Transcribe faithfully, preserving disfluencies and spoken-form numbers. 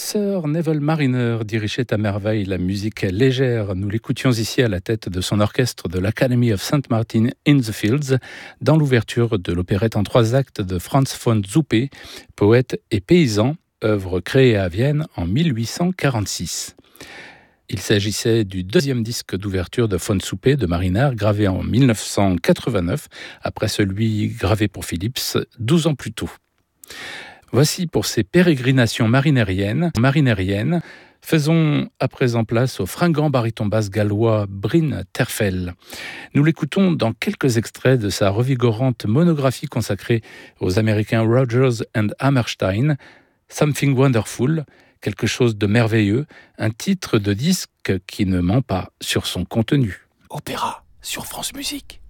Sir Neville Marriner dirigeait à merveille la musique légère. Nous l'écoutions ici à la tête de son orchestre de l'Academy of Saint Martin in the Fields, dans l'ouverture de l'opérette en trois actes de Franz von Zuppe, poète et paysan, œuvre créée à Vienne en mille huit cent quarante-six. Il s'agissait du deuxième disque d'ouverture de von Zuppe de Marriner, gravé en mille neuf cent quatre-vingt-neuf, après celui gravé pour Philips douze ans plus tôt. Voici pour ces pérégrinations marinériennes. marinériennes. Faisons à présent place au fringant baryton basse gallois Bryn Terfel. Nous l'écoutons dans quelques extraits de sa revigorante monographie consacrée aux Américains Rodgers and Hammerstein, Something Wonderful, quelque chose de merveilleux, un titre de disque qui ne ment pas sur son contenu. Opéra sur France Musique.